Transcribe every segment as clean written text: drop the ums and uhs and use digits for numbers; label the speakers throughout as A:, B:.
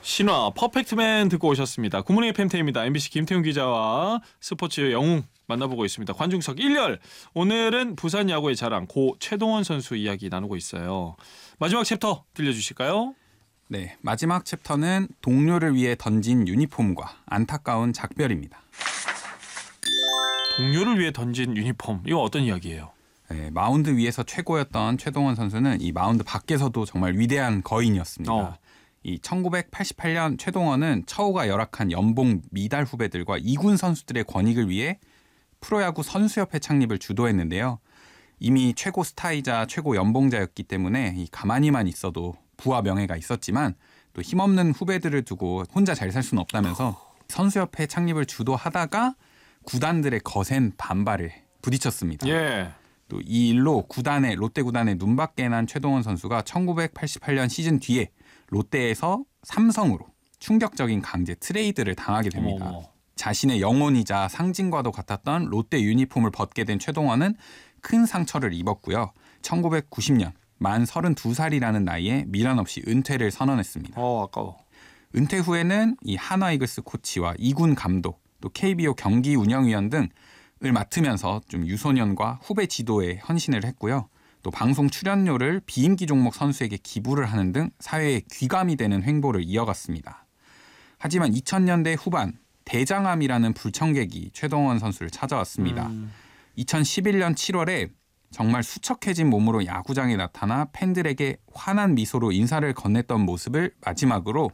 A: 신화 퍼펙트맨 듣고 오셨습니다. 굿모닝 팬테입니다. MBC 김태훈 기자와 스포츠 영웅 만나보고 있습니다. 관중석 1열. 오늘은 부산 야구의 자랑 고 최동원 선수 이야기 나누고 있어요. 마지막 챕터 들려주실까요?
B: 네, 마지막 챕터는 동료를 위해 던진 유니폼과 안타까운 작별입니다.
A: 동료를 위해 던진 유니폼. 이거 어떤 이야기예요?
B: 네, 마운드 위에서 최고였던 최동원 선수는 이 마운드 밖에서도 정말 위대한 거인이었습니다. 이 1988년 최동원은 처우가 열악한 연봉 미달 후배들과 2군 선수들의 권익을 위해 프로야구 선수협회 창립을 주도했는데요. 이미 최고 스타이자 최고 연봉자였기 때문에 이 가만히만 있어도 부와 명예가 있었지만 또 힘없는 후배들을 두고 혼자 잘 살 수는 없다면서 선수협회 창립을 주도하다가 구단들의 거센 반발에 부딪혔습니다.
A: 예.
B: 또 이 일로 롯데 구단에 눈밖에 난 최동원 선수가 1988년 시즌 뒤에 롯데에서 삼성으로 충격적인 강제 트레이드를 당하게 됩니다.
A: 어머.
B: 자신의 영혼이자 상징과도 같았던 롯데 유니폼을 벗게 된 최동원은 큰 상처를 입었고요. 1990년 만 32살이라는 나이에 미련 없이 은퇴를 선언했습니다.
A: 아까워.
B: 은퇴 후에는 이 한화 이글스 코치와 2군 감독, 또 KBO 경기 운영위원 등을 맡으면서 좀 유소년과 후배 지도에 헌신을 했고요. 또 방송 출연료를 비인기 종목 선수에게 기부를 하는 등 사회에 귀감이 되는 행보를 이어갔습니다. 하지만 2000년대 후반 대장암이라는 불청객이 최동원 선수를 찾아왔습니다. 2011년 7월에 정말 수척해진 몸으로 야구장에 나타나 팬들에게 환한 미소로 인사를 건넸던 모습을 마지막으로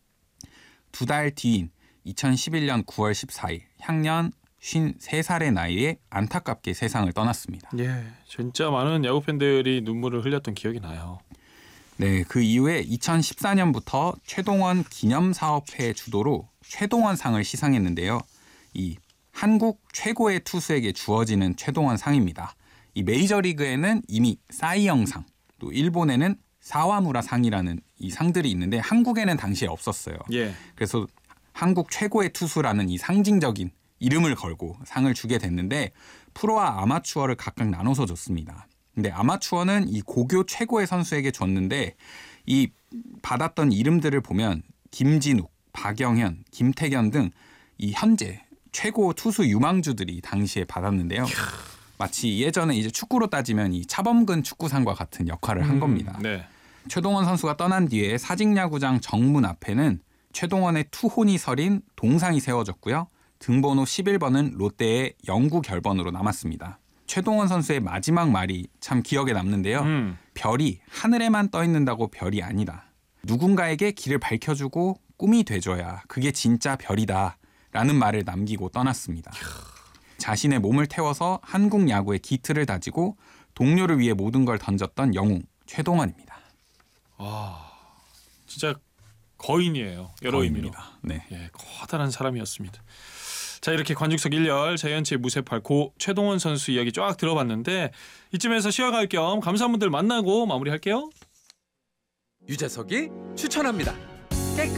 B: 두 달 뒤인 2011년 9월 14일 향년 53살의 나이에 안타깝게 세상을 떠났습니다.
A: 예, 진짜 많은 야구 팬들이 눈물을 흘렸던 기억이 나요.
B: 네, 그 이후에 2014년부터 최동원 기념사업회 주도로 최동원상을 시상했는데요. 이 한국 최고의 투수에게 주어지는 최동원상입니다. 이 메이저리그에는 이미 사이영상, 또 일본에는 사와무라상이라는 이 상들이 있는데 한국에는 당시에 없었어요.
A: 예.
B: 그래서 한국 최고의 투수라는 이 상징적인 이름을 걸고 상을 주게 됐는데 프로와 아마추어를 각각 나눠서 줬습니다. 근데 아마추어는 이 고교 최고의 선수에게 줬는데 이 받았던 이름들을 보면 김진욱, 박영현, 김태견 등 이 현재 최고 투수 유망주들이 당시에 받았는데요. 마치 예전에 이제 축구로 따지면 이 차범근 축구상과 같은 역할을 한 겁니다.
A: 네.
B: 최동원 선수가 떠난 뒤에 사직야구장 정문 앞에는 최동원의 투혼이 서린 동상이 세워졌고요. 등번호 11번은 롯데의 영구 결번으로 남았습니다. 최동원 선수의 마지막 말이 참 기억에 남는데요. 별이 하늘에만 떠 있는다고 별이 아니다. 누군가에게 길을 밝혀주고 꿈이 돼줘야 그게 진짜 별이다. 라는 말을 남기고 떠났습니다. 자신의 몸을 태워서 한국 야구의 기틀을 다지고 동료를 위해 모든 걸 던졌던 영웅 최동원입니다.
A: 진짜 거인이에요. 여러 의미로.
B: 네.
A: 예, 커다란 사람이었습니다. 자, 이렇게 관중석 1열 자이언츠의 무쇠팔 고 최동원 선수 이야기 쫙 들어봤는데 이쯤에서 쉬어갈 겸 감사한 분들 만나고 마무리할게요.
C: 유재석이 추천합니다.